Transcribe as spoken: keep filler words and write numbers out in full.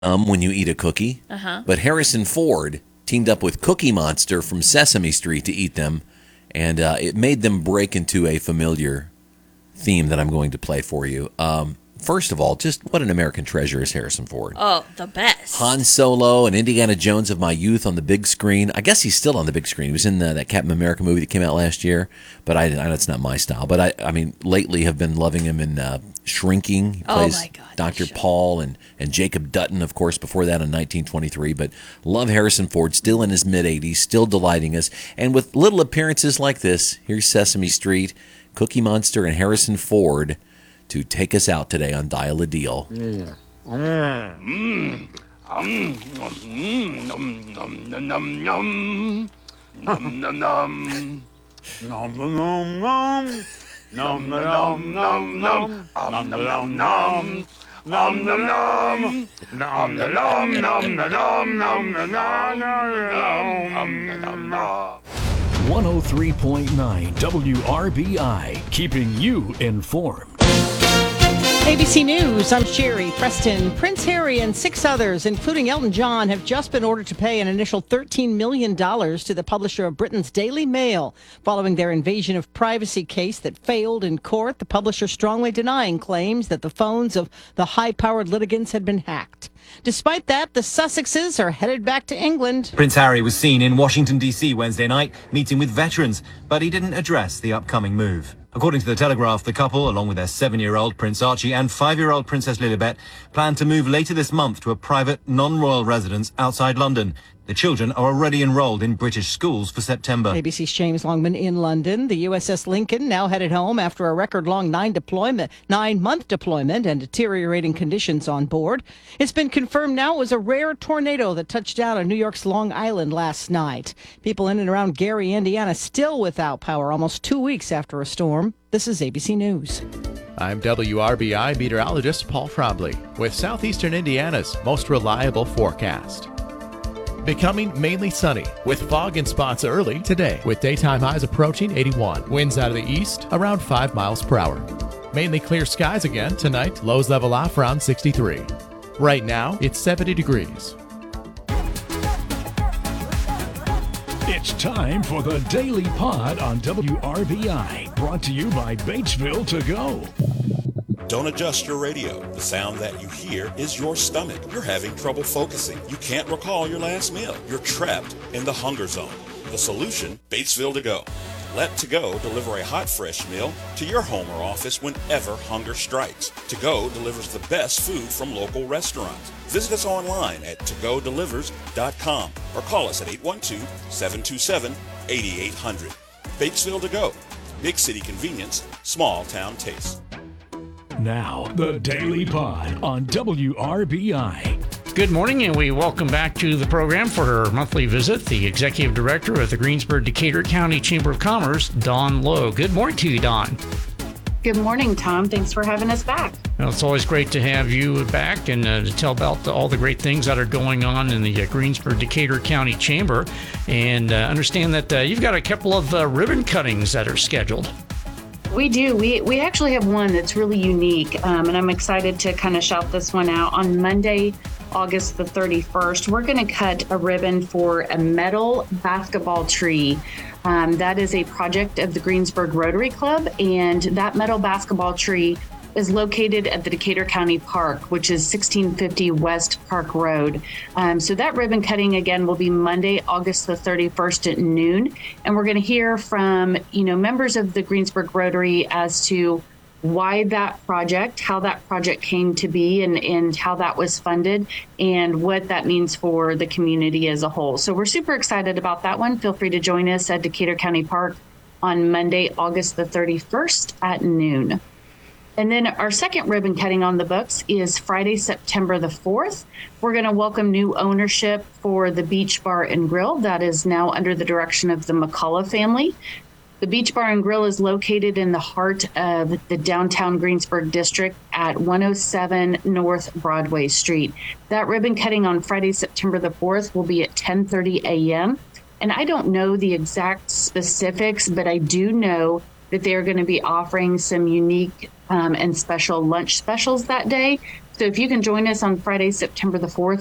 Um, when you eat a cookie. Uh-huh. But Harrison Ford teamed up with Cookie Monster from Sesame Street to eat them, and uh, it made them break into a familiar theme that I'm going to play for you. Um, first of all, just what an American treasure is Harrison Ford. Oh, the best. Han Solo and Indiana Jones of my youth on the big screen. I guess he's still on the big screen. He was in the, that Captain America movie that came out last year, but I, I know it's not my style. But I, I mean, lately have been loving him in uh, Shrinking. He plays oh my God, Doctor Paul and, and Jacob Dutton, of course, before that in nineteen twenty-three. But love Harrison Ford, still in his mid-eighties, still delighting us. And with little appearances like this, here's Sesame Street, Cookie Monster, and Harrison Ford to take us out today on Dial a Deal. Mm. Mm. Um, mm, num, num, num, num, num. Num, num, num. Nom, nom, nom. Nom, nom, nom, nom, nom. Nom, nom, nom, nom. Nom, nom, nom. Nom, nom, nom, nom, nom, nom, nom, nom, nom, nom. one oh three point nine W R B I, keeping you informed. A B C News, I'm Sherry. Preston, Prince Harry, and six others, including Elton John, have just been ordered to pay an initial thirteen million dollars to the publisher of Britain's Daily Mail following their invasion of privacy case that failed in court, the publisher strongly denying claims that the phones of the high-powered litigants had been hacked. Despite that, the Sussexes are headed back to England. Prince Harry was seen in Washington, D C Wednesday night, meeting with veterans, but he didn't address the upcoming move. According to the Telegraph, the couple, along with their seven-year-old Prince Archie and five-year-old Princess Lilibet, plan to move later this month to a private, non-royal residence outside London. The children are already enrolled in British schools for September. A B C's James Longman in London. The U S S Lincoln now headed home after a record-long nine deployment, nine-month deployment and deteriorating conditions on board. It's been confirmed now it was a rare tornado that touched down on New York's Long Island last night. People in and around Gary, Indiana, still without power almost two weeks after a storm. This is A B C News. I'm W R B I meteorologist Paul Frobley with Southeastern Indiana's most reliable forecast. Becoming mainly sunny with fog in spots early today with daytime highs approaching eighty-one. Winds out of the east around five miles per hour. Mainly clear skies again tonight. Lows level off around sixty-three. Right now it's seventy degrees. It's time for the Daily Pod on W R B I, brought to you by Batesville To Go. Don't adjust your radio. The sound that you hear is your stomach. You're having trouble focusing. You can't recall your last meal. You're trapped in the hunger zone. The solution, Batesville To Go. Let To Go deliver a hot, fresh meal to your home or office whenever hunger strikes. To Go delivers the best food from local restaurants. Visit us online at to go delivers dot com or call us at eight one two, seven two seven, eight eight zero zero. Batesville To Go. Big city convenience, small town taste. Now, the Daily Pod on W R B I. Good morning, and we welcome back to the program for her monthly visit, the Executive Director of the Greensburg-Decatur County Chamber of Commerce, Dawn Lowe. Good morning to you, Dawn. Good morning, Tom. Thanks for having us back. Well, it's always great to have you back and uh, to tell about the, all the great things that are going on in the uh, Greensburg-Decatur County Chamber, and uh, understand that uh, you've got a couple of uh, ribbon cuttings that are scheduled. We do. We we actually have one that's really unique, um, and I'm excited to kind of shout this one out. On Monday, August the thirty-first, we're going to cut a ribbon for a metal basketball tree. Um, that is a project of the Greensburg Rotary Club, and that metal basketball tree is located at the Decatur County Park, which is sixteen fifty West Park Road. Um, so that ribbon cutting, again, will be Monday, August the thirty-first at noon. And we're going to hear from, you know, members of the Greensburg Rotary as to why that project, how that project came to be, and, and how that was funded, and what that means for the community as a whole. So we're super excited about that one. Feel free to join us at Decatur County Park on Monday, August the thirty-first at noon. And then our second ribbon cutting on the books is Friday, September the fourth. We're going to welcome new ownership for the Beach Bar and Grill. That is now under the direction of the McCullough family. The Beach Bar and Grill is located in the heart of the downtown Greensburg district at one oh seven North Broadway Street. That ribbon cutting on Friday, September the fourth will be at ten thirty a.m. And I don't know the exact specifics, but I do know that they're going to be offering some unique um, and special lunch specials that day. So if you can join us on Friday, September the fourth,